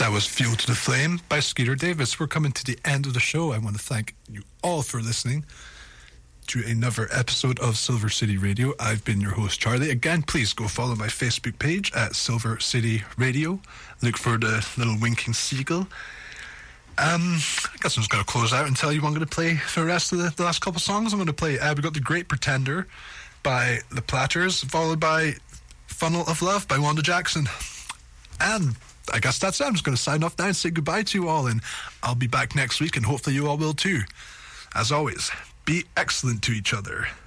That was Fuel to the Flame by Skeeter Davis. We're coming to the end of the show. I want to thank you all for listening to another episode of Silver City Radio. I've been your host, Charlie. Again, please go follow my Facebook page at Silver City Radio. Look for the little winking seagull. I guess I'm just going to close out and tell you what I'm going to play for the rest of the last couple songs. I'm going to play, we got The Great Pretender by The Platters, followed by Funnel of Love by Wanda Jackson. And I guess that's it. I'm just going to sign off now and say goodbye to you all, and I'll be back next week, and hopefully you all will too. As always, be excellent to each other.